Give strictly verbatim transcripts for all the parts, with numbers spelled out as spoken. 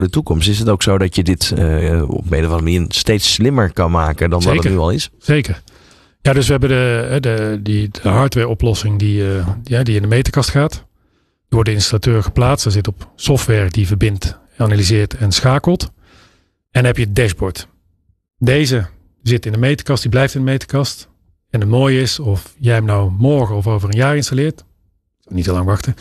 de toekomst. Is het ook zo dat je dit uh, op een of andere manier steeds slimmer kan maken dan Zeker. wat het nu al is? Zeker. Ja, dus we hebben de, de, die, de hardware oplossing die, uh, ja, die in de meterkast gaat. Die wordt in de installateur geplaatst. Er zit op software die verbindt, analyseert en schakelt. En dan heb je het dashboard. Deze zit in de meterkast, die blijft in de meterkast. En het mooie is, of jij hem nou morgen of over een jaar installeert. Niet te lang wachten.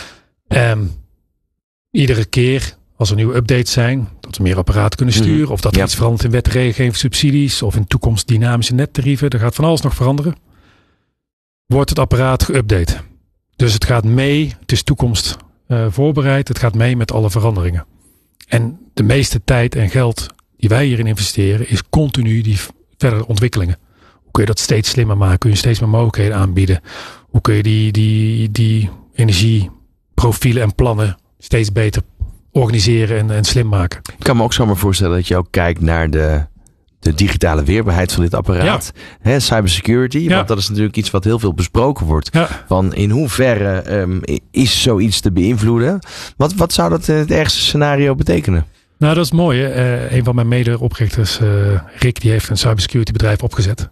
Um, iedere keer als er nieuwe updates zijn, dat we meer apparaten kunnen sturen. Mm-hmm. Of dat er ja. iets verandert in wet, regelgeving, subsidies. Of in toekomst dynamische nettarieven. Er gaat van alles nog veranderen. Wordt het apparaat geüpdate. Dus het gaat mee. Het is toekomst uh, voorbereid. Het gaat mee met alle veranderingen. En de meeste tijd en geld die wij hierin investeren is continu die verdere ontwikkelingen. Hoe kun je dat steeds slimmer maken? Kun je steeds meer mogelijkheden aanbieden? Hoe kun je die, die, die energieprofielen en plannen steeds beter organiseren en, en slim maken? Ik kan me ook zomaar voorstellen dat je ook kijkt naar de, de digitale weerbaarheid van dit apparaat. Ja. Hè, cybersecurity, ja. Want dat is natuurlijk iets wat heel veel besproken wordt. Ja. Van in hoeverre um, is zoiets te beïnvloeden? Wat, wat zou dat in het ergste scenario betekenen? Nou, dat is mooi. Hè? Uh, een van mijn mede-oprichters, uh, Rick, die heeft een cybersecurity bedrijf opgezet.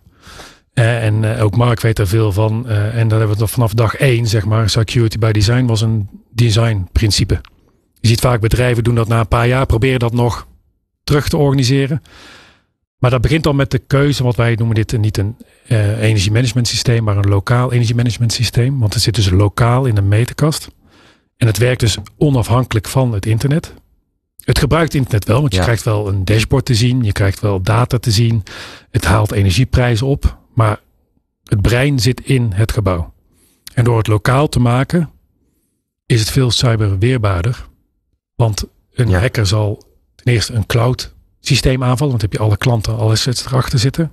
Uh, en uh, ook Mark weet er veel van. Uh, en daar hebben we het vanaf dag één, zeg maar. Security by design was een designprincipe. Je ziet vaak bedrijven doen dat na een paar jaar. Proberen dat nog terug te organiseren. Maar dat begint al met de keuze. Want wij noemen dit niet een uh, energiemanagement systeem. Maar een lokaal energiemanagement systeem. Want het zit dus lokaal in een meterkast. En het werkt dus onafhankelijk van het internet. Het gebruikt internet wel. Want je ja. krijgt wel een dashboard te zien. Je krijgt wel data te zien. Het haalt energieprijzen op. Maar het brein zit in het gebouw. En door het lokaal te maken is het veel cyberweerbaarder. Want een ja. hacker zal ten eerste een cloud systeem aanvallen. Want dan heb je alle klanten, alle assets erachter zitten.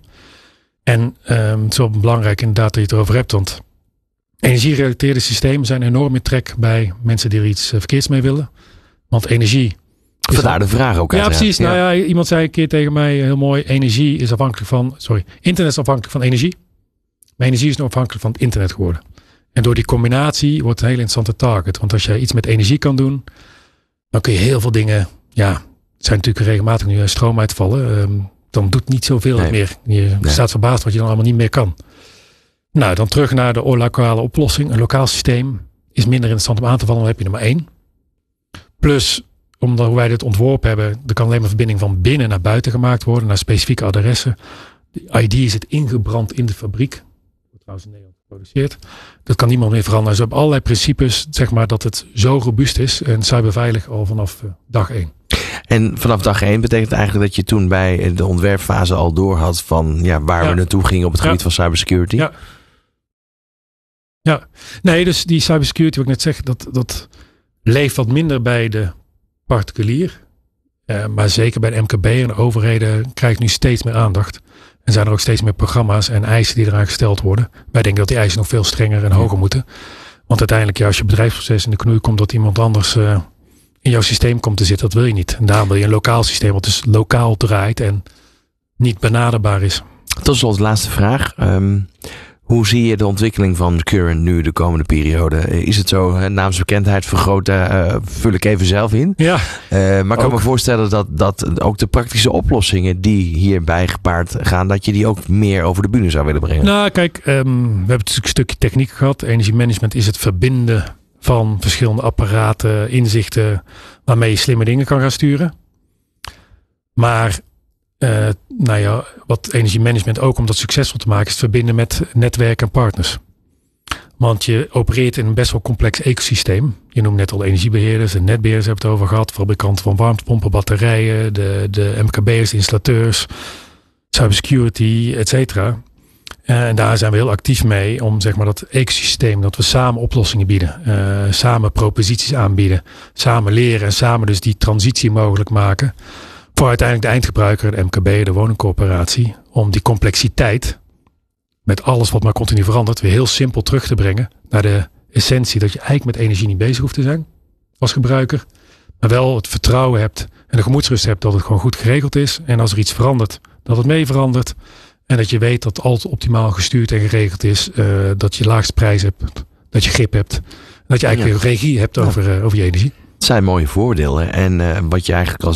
En um, het is wel belangrijk inderdaad dat je het erover hebt. Want energiegerelateerde systemen zijn enorm in trek bij mensen die er iets verkeerds mee willen. Want energie... Vandaar de vraag ook. Ja, precies. Ja. Nou ja, iemand zei een keer tegen mij heel mooi. Energie is afhankelijk van... Sorry, internet is afhankelijk van energie. Maar energie is nu afhankelijk van het internet geworden. En door die combinatie wordt het een hele interessante target. Want als jij iets met energie kan doen... dan kun je heel veel dingen... Ja, er zijn natuurlijk regelmatig nu stroom uitvallen. Um, dan doet niet zoveel nee. meer. Je nee. staat verbaasd wat je dan allemaal niet meer kan. Nou, dan terug naar de lokale oplossing. Een lokaal systeem is minder interessant om aan te vallen. Dan heb je er maar één. Plus... Omdat hoe wij dit ontworpen hebben, er kan alleen maar verbinding van binnen naar buiten gemaakt worden, naar specifieke adressen. De I D zit ingebrand in de fabriek. Wordt trouwens in Nederland geproduceerd. Dat kan niemand meer veranderen. Dus we hebben allerlei principes, zeg maar, dat het zo robuust is en cyberveilig al vanaf uh, dag één. En vanaf dag één betekent eigenlijk dat je toen bij de ontwerpfase al door had van ja, waar ja. we naartoe gingen op het gebied ja. van cybersecurity? Ja. Ja. Nee, dus die cybersecurity, wat ik net zeg, dat, dat leeft wat minder bij de particulier. Uh, maar zeker bij de M K B en de overheden krijgt nu steeds meer aandacht. En zijn er ook steeds meer programma's en eisen die eraan gesteld worden. Wij denken dat die eisen nog veel strenger en hoger moeten. Want uiteindelijk, ja, als je bedrijfsproces in de knoei komt dat iemand anders uh, in jouw systeem komt te zitten, dat wil je niet. En daarom wil je een lokaal systeem wat dus lokaal draait en niet benaderbaar is. Tot slot de laatste vraag. Um, Hoe zie je de ontwikkeling van Current nu de komende periode? Is het zo, naamsbekendheid vergroten, uh, vul ik even zelf in. Ja, uh, maar ik kan me voorstellen dat, dat ook de praktische oplossingen die hierbij gepaard gaan, dat je die ook meer over de bühne zou willen brengen. Nou kijk, um, we hebben natuurlijk een stukje techniek gehad. Energiemanagement is het verbinden van verschillende apparaten, inzichten, waarmee je slimme dingen kan gaan sturen. Maar... Uh, nou ja, wat energiemanagement ook om dat succesvol te maken is het verbinden met netwerken en partners. Want je opereert in een best wel complex ecosysteem. Je noemt net al energiebeheerders en netbeheerders hebben het over gehad. Fabrikanten van warmtepompen, batterijen, de, de M K B'ers, de installateurs, cybersecurity, et cetera. Uh, en daar zijn we heel actief mee om zeg maar dat ecosysteem, dat we samen oplossingen bieden. Uh, samen proposities aanbieden. Samen leren en samen dus die transitie mogelijk maken. Voor uiteindelijk de eindgebruiker, de M K B, de woningcorporatie. Om die complexiteit, met alles wat maar continu verandert, weer heel simpel terug te brengen naar de essentie. Dat je eigenlijk met energie niet bezig hoeft te zijn als gebruiker. Maar wel het vertrouwen hebt en de gemoedsrust hebt dat het gewoon goed geregeld is. En als er iets verandert, dat het mee verandert. En dat je weet dat alles optimaal gestuurd en geregeld is. Uh, dat je laagste prijs hebt, dat je grip hebt. Dat je eigenlijk ja. regie hebt over, uh, over je energie. zijn mooie voordelen. En uh, wat je eigenlijk al